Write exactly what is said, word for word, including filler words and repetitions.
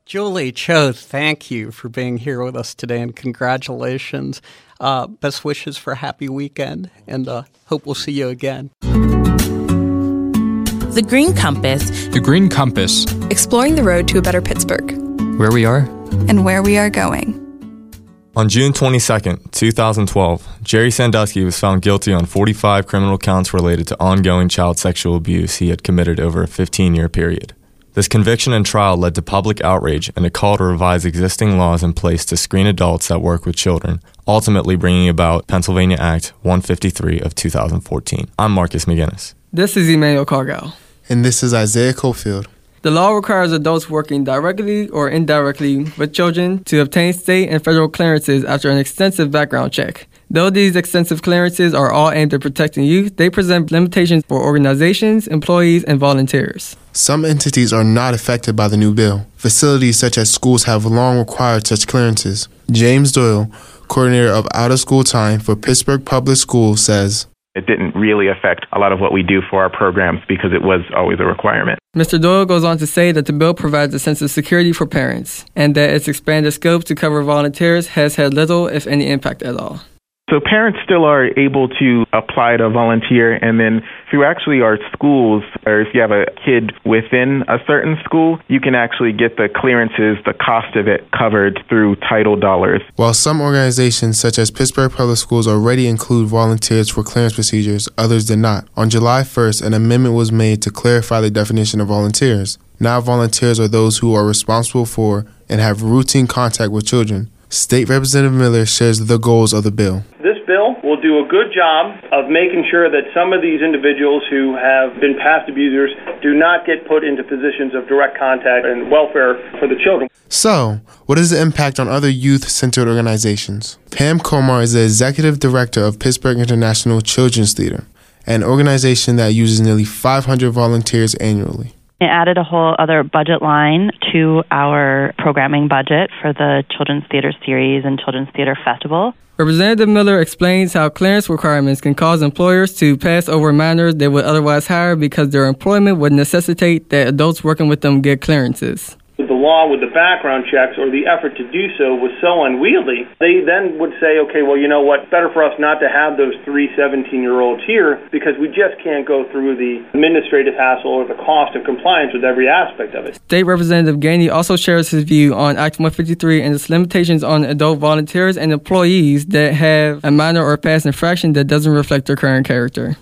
Julie Cho, thank you for being here with us today, and congratulations. Uh, best wishes for a happy weekend, and uh, hope we'll see you again. The Green Compass. The Green Compass. Exploring the road to a better Pittsburgh. Where we are. And where we are going. On June twenty-second, twenty twelve, Jerry Sandusky was found guilty on forty-five criminal counts related to ongoing child sexual abuse he had committed over a fifteen-year period. This conviction and trial led to public outrage and a call to revise existing laws in place to screen adults that work with children, ultimately bringing about Pennsylvania Act one fifty-three of two thousand fourteen. I'm Marcus McGinnis. This is Emmanuel Cargall. And this is Isaiah Cofield. The law requires adults working directly or indirectly with children to obtain state and federal clearances after an extensive background check. Though these extensive clearances are all aimed at protecting youth, they present limitations for organizations, employees, and volunteers. Some entities are not affected by the new bill. Facilities such as schools have long required such clearances. James Doyle, coordinator of out-of-school time for Pittsburgh Public Schools, says, It didn't really affect a lot of what we do for our programs because it was always a requirement. Mister Doyle goes on to say that the bill provides a sense of security for parents and that its expanded scope to cover volunteers has had little, if any, impact at all. So parents still are able to apply to volunteer, and then through actually our schools, or if you have a kid within a certain school, you can actually get the clearances, the cost of it covered through title dollars. While some organizations such as Pittsburgh Public Schools already include volunteers for clearance procedures, others did not. On July first, an amendment was made to clarify the definition of volunteers. Now volunteers are those who are responsible for and have routine contact with children. State Representative Miller shares the goals of the bill. This bill will do a good job of making sure that some of these individuals who have been past abusers do not get put into positions of direct contact and welfare for the children. So, what is the impact on other youth-centered organizations? Pam Komar is the executive director of Pittsburgh International Children's Theater, an organization that uses nearly five hundred volunteers annually. It added a whole other budget line to our programming budget for the Children's Theater Series and Children's Theater Festival. Representative Miller explains how clearance requirements can cause employers to pass over minors they would otherwise hire because their employment would necessitate that adults working with them get clearances. The law with the background checks or the effort to do so was so unwieldy, they then would say, okay, well, you know what, better for us not to have those three seventeen-year-olds here because we just can't go through the administrative hassle or the cost of compliance with every aspect of it. State Representative Gainey also shares his view on Act one fifty-three and its limitations on adult volunteers and employees that have a minor or past infraction that doesn't reflect their current character.